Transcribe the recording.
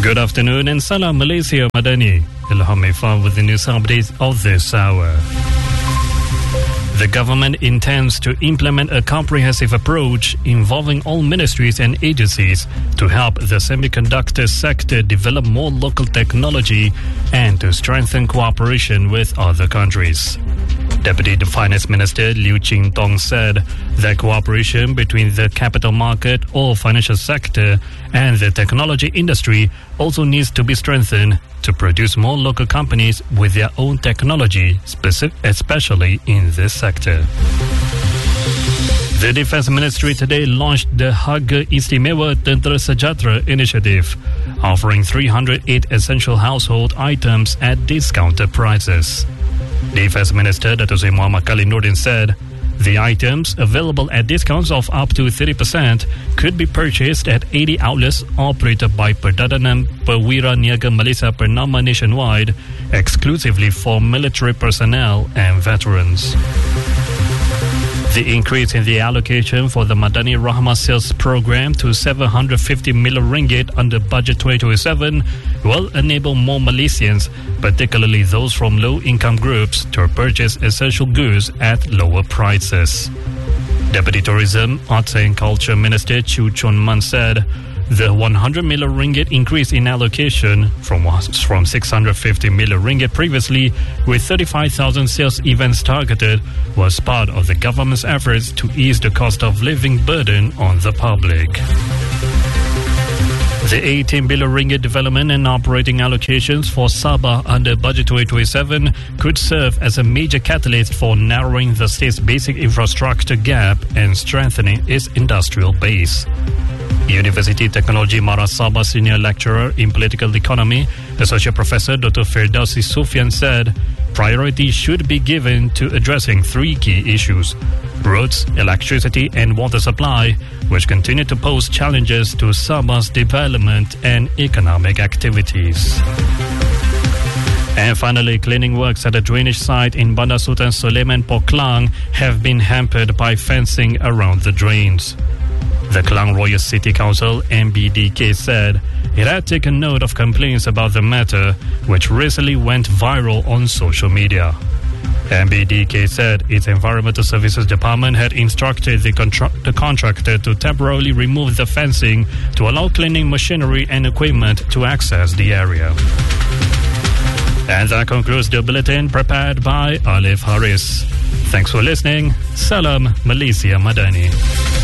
Good afternoon and Salam Malaysia Madani. Ilham Ifan with the news updates of this hour. The government intends to implement a comprehensive approach involving all ministries and agencies to help the semiconductor sector develop more local technology and to strengthen cooperation with other countries. Deputy Finance Minister Liu Ching-tong said that cooperation between the capital market or financial sector and the technology industry also needs to be strengthened to produce more local companies with their own technology, especially in this sector. The Defence Ministry today launched the Harga Istimewa Tentera Sejahtera initiative, offering 308 essential household items at discounted prices. Defence Minister Dato' Seri Muhammad Khalid Nordin said the items, available at discounts of up to 30%, could be purchased at 80 outlets operated by Perdana Perwira Niaga Malaysia Pernama nationwide, exclusively for military personnel and veterans. The increase in the allocation for the Madani Rahmah sales program to 750 million ringgit under Budget 2027 will enable more Malaysians, particularly those from low-income groups, to purchase essential goods at lower prices. Deputy Tourism, Arts and Culture Minister Chew Chun Man said the 100 million ringgit increase in allocation from 650 million ringgit previously, with 35,000 sales events targeted, was part of the government's efforts to ease the cost of living burden on the public. The 18 billion ringgit development and operating allocations for Sabah under Budget 2027 could serve as a major catalyst for narrowing the state's basic infrastructure gap and strengthening its industrial base. University Technology Mara Sabah Senior Lecturer in Political Economy, Associate Professor Dr. Firdausi Sufyan said priority should be given to addressing three key issues: roads, electricity and water supply, which continue to pose challenges to Sabah's development and economic activities. And finally, cleaning works at a drainage site in Bandar Sultan Sulaiman, Port Klang have been hampered by fencing around the drains. The Klang Royal City Council, MBDK, said it had taken note of complaints about the matter, which recently went viral on social media. MBDK said its Environmental Services Department had instructed the contractor to temporarily remove the fencing to allow cleaning machinery and equipment to access the area. And that concludes the bulletin prepared by Alif Haris. Thanks for listening. Salam Malaysia Madani.